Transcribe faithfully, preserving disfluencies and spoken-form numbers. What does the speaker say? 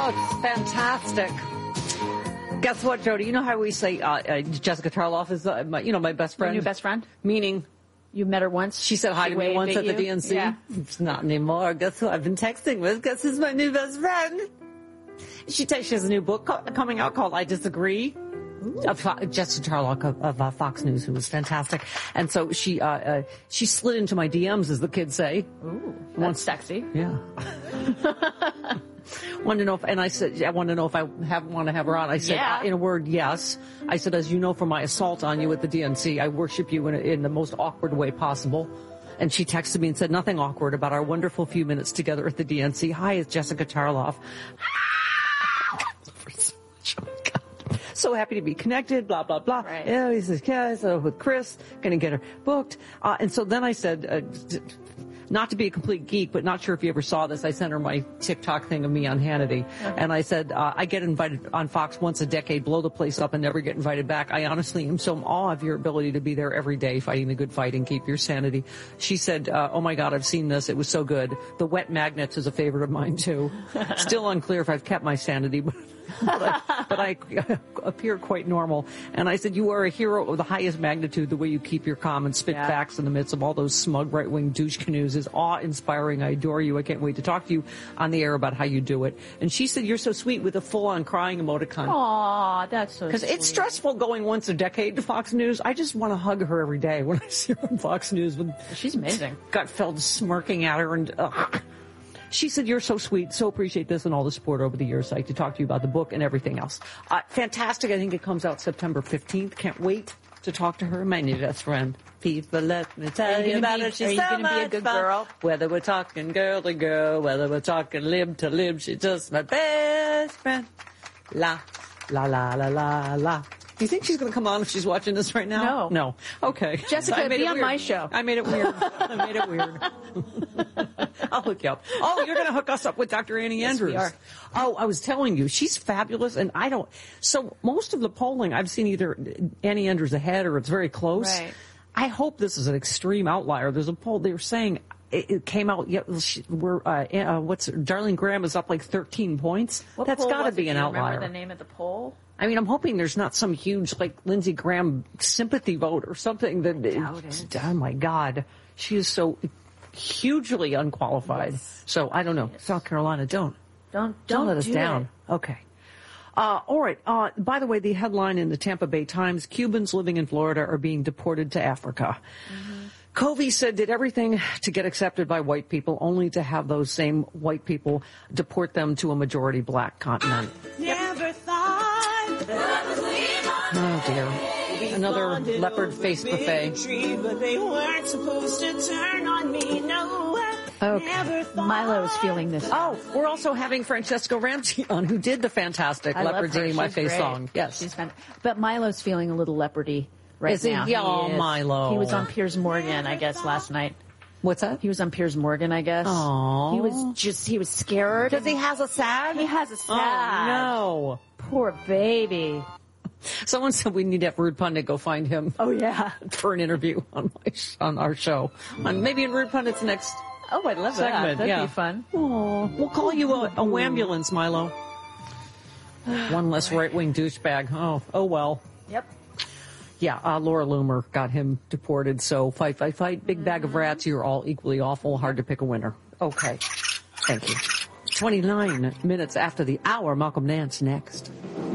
Oh, it's fantastic. Guess what, Jody? You know how we say uh, uh, Jessica Tarloff is, uh, my, you know, my best friend? Your new best friend? Meaning... You met her once? She said hi she to me once at, at the D N C. Yeah. It's not anymore. Guess who I've been texting with? Guess who's my new best friend? She, t- she has a new book co- coming out called I Disagree. Of Fo- Jessica Tarlock of, of uh, Fox News, who was fantastic. And so she uh, uh, she slid into my D Ms, as the kids say. Ooh, that's Once, sexy. Yeah. Wanted to know if, and I said, I want to know if I have, want to have her on. I said, yeah. uh, in a word, yes. I said, as you know from my assault on you at the D N C, I worship you in, a, in the most awkward way possible. And she texted me and said nothing awkward about our wonderful few minutes together at the D N C. Hi, it's Jessica Tarloff. So happy to be connected, blah, blah, blah. Right. Yeah, he says, yeah, so with Chris, gonna get her booked. Uh, and so then I said, uh, d- not to be a complete geek, but not sure if you ever saw this. I sent her my TikTok thing of me on Hannity. Okay. And I said, uh, I get invited on Fox once a decade, blow the place up and never get invited back. I honestly am so in awe of your ability to be there every day, fighting the good fight and keep your sanity. She said, uh, oh my God, I've seen this. It was so good. The wet magnets is a favorite of mine too. Still unclear if I've kept my sanity, but... but, I, but I appear quite normal. And I said, you are a hero of the highest magnitude. The way you keep your calm and spit yeah. facts in the midst of all those smug right-wing douche canoes is awe-inspiring. I adore you. I can't wait to talk to you on the air about how you do it. And she said, you're so sweet, with a full-on crying emoticon. Aw, that's so sweet. Because it's stressful going once a decade to Fox News. I just want to hug her every day when I see her on Fox News. With She's amazing. Gutfeld smirking at her and... Uh, She said, you're so sweet, so appreciate this and all the support over the years. I like to talk to you about the book and everything else. Uh, fantastic. I think it comes out September fifteenth. Can't wait to talk to her. My new best friend. People, let me tell you about her. She's so much be a good fun. girl? Whether we're talking girl to girl, whether we're talking lib to lib, she's just my best friend. La, la, la, la, la, la. Do you think she's going to come on if she's watching this right now? No. No. Okay. Jessica, I made be it on weird. my show. I made it weird. I made it weird. I'll hook you up. Oh, you're going to hook us up with Doctor Annie Andrews. Yes, we are. Oh, I was telling you, she's fabulous, and I don't... So most of the polling, I've seen either Annie Andrews ahead or it's very close. Right. I hope this is an extreme outlier. There's a poll, they were saying... It, it came out. Yeah, we're uh, uh, what's Darlene Graham is up like thirteen points. What That's got to be it? an Do you outlier. Remember the name of the poll? I mean, I'm hoping there's not some huge like Lindsey Graham sympathy vote or something. That doubt it. Oh my God, she is so hugely unqualified. Yes. So I don't know. Yes. South Carolina, don't don't don't, don't let us do down. It. Okay. Uh, all right. Uh, by the way, the headline in the Tampa Bay Times: Cubans living in Florida are being deported to Africa. Mm-hmm. Covey said did everything to get accepted by white people, only to have those same white people deport them to a majority black continent. Never thought Oh, dear. Another leopard face buffet. tree, but they weren't supposed to turn on me. No, Okay. never thought. Milo's feeling this. Oh, we're also having Francesca Ramsey on, who did the fantastic I love Leopard's her. Eating My She's Face great. song. Yes. She's fan- But Milo's feeling a little leopardy right Is he? now. Yeah, oh, is. Milo. He was on Piers Morgan, I guess, last night. What's that? He was on Piers Morgan, I guess. Aww. He was just, he was scared. Does he has a sad? He has a Oh, sad. no. Poor baby. Someone said we need to have Rude Pundit go find him Oh, yeah. for an interview on my sh- on our show. On maybe in Rude Pundit's next Oh, I'd love segment. that. That'd yeah. be fun. Oh, we'll call you a, a wambulance, Milo. One less right-wing douchebag. Oh, oh well. Yep. Yeah, uh, Laura Loomer got him deported. So fight, fight, fight. Big bag of rats. You're all equally awful. Hard to pick a winner. Okay. Thank you. twenty-nine minutes after the hour. Malcolm Nance next.